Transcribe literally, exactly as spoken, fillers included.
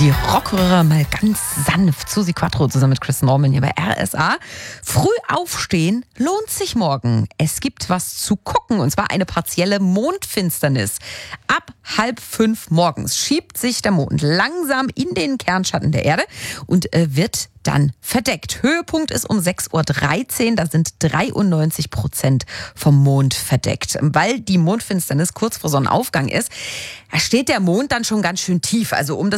Die Rockröhre mal ganz sanft. Susi Quattro zusammen mit Chris Norman hier bei R S A. Früh aufstehen lohnt sich morgen. Es gibt was zu gucken, und zwar eine partielle Mondfinsternis. Ab halb fünf morgens schiebt sich der Mond langsam in den Kernschatten der Erde und äh, wird dann verdeckt. Höhepunkt ist um sechs Uhr dreizehn, da sind dreiundneunzig Prozent vom Mond verdeckt. Weil die Mondfinsternis kurz vor Sonnenaufgang ist, da steht der Mond dann schon ganz schön tief. Also um das